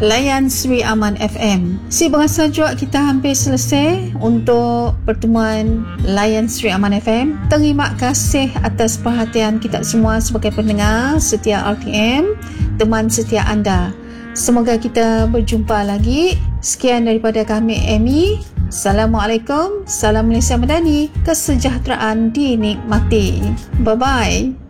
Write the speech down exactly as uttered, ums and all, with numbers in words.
layan Sri Aman F M. Si berasa juga kita hampir selesai untuk pertemuan layan Sri Aman F M. Terima kasih atas perhatian kita semua sebagai pendengar setia R T M, teman setia anda. Semoga kita berjumpa lagi. Sekian daripada kami, Amy. Assalamualaikum. Salam Malaysia Madani. Kesejahteraan dinikmati. Bye-bye.